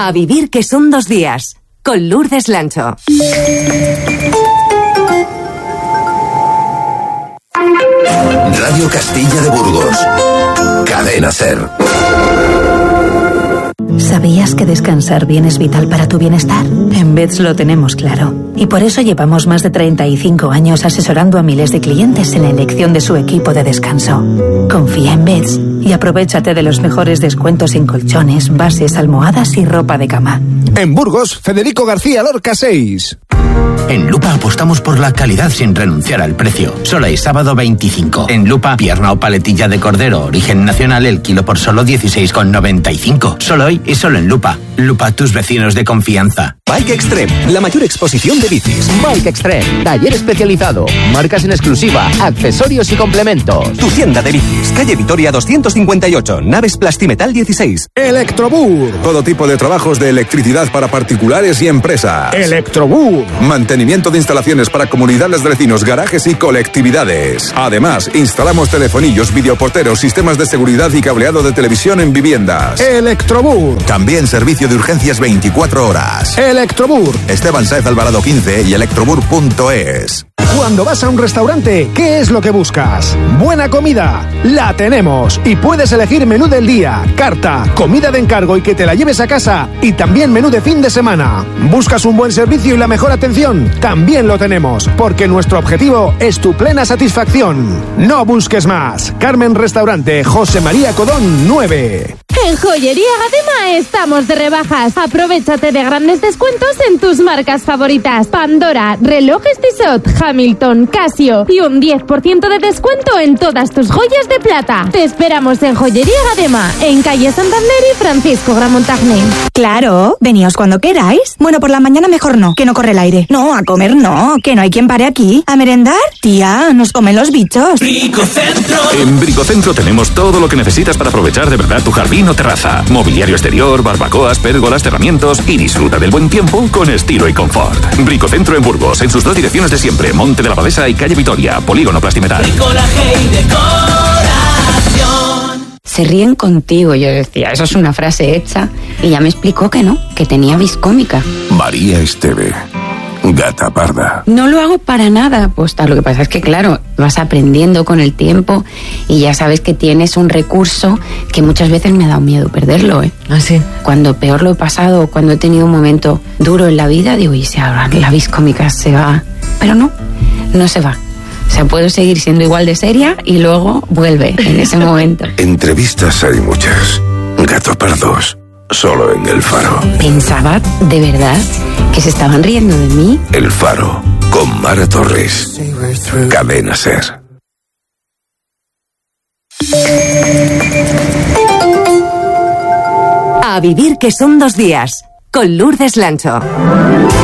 A vivir que son 2 días, con Lourdes Lancho. Radio Castilla de Burgos. Cadena SER. ¿Sabías que descansar bien es vital para tu bienestar? En Beds lo tenemos claro. Y por eso llevamos más de 35 años asesorando a miles de clientes en la elección de su equipo de descanso. Confía en Beds y aprovéchate de los mejores descuentos en colchones, bases, almohadas y ropa de cama. En Burgos, Federico García Lorca 6. En Lupa apostamos por la calidad sin renunciar al precio. Solo hay sábado 25. En Lupa, pierna o paletilla de cordero origen nacional, el kilo por solo 16,95. Solo hoy y solo en Lupa. Lupa, tus vecinos de confianza. Bike Extreme, la mayor exposición de bicis. Bike Extreme, taller especializado, marcas en exclusiva, accesorios y complementos. Tu tienda de bicis, calle Vitoria 258, naves Plastimetal 16. Electrobur. Todo tipo de trabajos de electricidad para particulares y empresas. Electrobur. Mantenimiento de instalaciones para comunidades de vecinos, garajes y colectividades. Además, instalamos telefonillos, videoporteros, sistemas de seguridad y cableado de televisión en viviendas. Electrobur. También servicio de urgencias 24 horas. Electrobur. Esteban Sáez Alvarado 15 y electrobur.es. Cuando vas a un restaurante, ¿qué es lo que buscas? Buena comida. La tenemos. Y puedes elegir menú del día, carta, comida de encargo y que te la lleves a casa. Y también menú de fin de semana. ¿Buscas un buen servicio y la mejor atención? También lo tenemos. Porque nuestro objetivo es tu plena satisfacción. No busques más. Carmen Restaurante, José María Codón 9. En Joyería Gadema estamos de rebajas. Aprovechate de grandes descuentos en tus marcas favoritas. Pandora, relojes Tissot, Hamilton, Casio y un 10% de descuento en todas tus joyas de plata. Te esperamos en Joyería Gadema, en calle Santander y Francisco Gramontagne. Claro, veníos cuando queráis. Bueno, por la mañana mejor no, que no corre el aire. No, a comer no, que no hay quien pare aquí. ¿A merendar? Tía, nos comen los bichos. Bricocentro. En Bricocentro tenemos todo lo que necesitas para aprovechar de verdad tu jardín o terraza. Mobiliario exterior, barbacoas, pérgolas, cerramientos y disfruta del buen tiempo con estilo y confort. Bricocentro en Burgos, en sus 2 direcciones de siempre, Monte de la Abadesa y calle Vitoria, Polígono Plastimetal. Bricolaje y decoración. Se ríen contigo, yo decía, eso es una frase hecha. Y ya me explicó que no, que tenía vis cómica. María Esteve. Gata parda. No lo hago para nada aposta. Lo que pasa es que, claro, vas aprendiendo con el tiempo y ya sabes que tienes un recurso que muchas veces me ha dado miedo perderlo, ¿eh? ¿Ah, sí? Cuando peor lo he pasado, cuando he tenido un momento duro en la vida, digo, y si ahora la vis cómica se va. Pero no se va. O sea, puedo seguir siendo igual de seria y luego vuelve en ese momento. Entrevistas hay muchas. Gato pardos. Solo en El Faro. Pensaba, de verdad, que se estaban riendo de mí. El Faro, con Mara Torres. Cadena SER. A vivir que son 2 días, con Lourdes Lancho.